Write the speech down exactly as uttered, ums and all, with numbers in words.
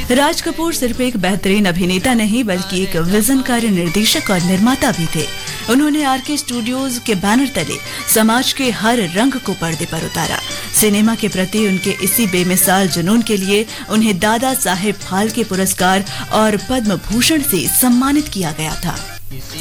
राज कपूर सिर्फ एक बेहतरीन अभिनेता नहीं बल्कि एक विजनकारी निर्देशक और निर्माता भी थे। उन्होंने आर के स्टूडियोज के बैनर तले समाज के हर रंग को पर्दे पर उतारा। सिनेमा के प्रति उनके इसी बेमिसाल जुनून के लिए उन्हें दादा साहेब फाल्के पुरस्कार और पद्म भूषण से सम्मानित किया गया था।